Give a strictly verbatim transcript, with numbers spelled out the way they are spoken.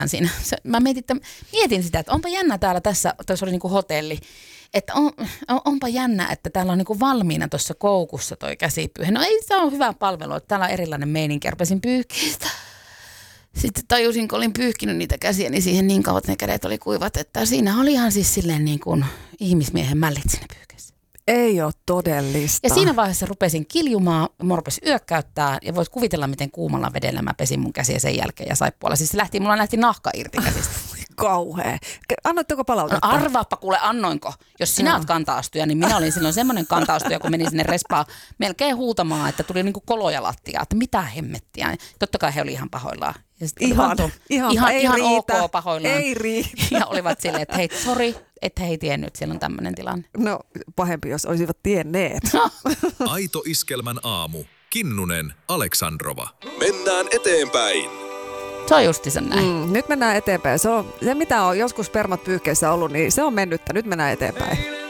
siinä. Se, mä mietin, että, mietin sitä, että onpa jännä täällä tässä, tässä oli niin kuin hotelli, että on, on, onpa jännä, että täällä on niin kuin valmiina tuossa koukussa toi käsipyyhe. No ei se ole hyvä palvelu, että täällä on erilainen meininki, rupesin pyyhkiä. Sitten tajusin, kun olin pyyhkinyt niitä käsiä, niin siihen niin kauan, että ne kädet oli kuivat, että siinä oli ihan siis silleen niin kuin ihmismiehen mällit siinä pyyhkeessä. Ei ole todellista. Ja siinä vaiheessa rupesin kiljumaan, mua rupesi yökkäyttää ja voit kuvitella, miten kuumalla vedellä mä pesin mun käsiä sen jälkeen ja saippualla. Siis se lähti, mulla lähti nahka irti käsistä. Kauhea. Annoitteko palautetta? No arvaappa kuule, annoinko. Jos sinä olet kanta-astuja, niin minä olin silloin semmoinen kanta-astuja, kun menin sinne respaan melkein huutamaan, että tuli niinku koloja lattiaa, että mitä hemmettiä. Totta kai he oli ihan pahoillaan. Ihan, ihan, ihan, ei ihan riitä, ok pahoillaan. Ei riitä. Ja olivat silleen, että hei, sori, että he ei tiennyt, siellä on tämmöinen tilanne. No pahempi, jos olisivat tienneet. Aito Iskelmän aamu. Kinnunen, Aleksandrova. Mennään eteenpäin. Se on justiinsa näin. Mm, nyt mennään eteenpäin. Se, on, se mitä on joskus spermat pyyhkeissä ollut, niin se on mennyttä. Nyt mennään eteenpäin.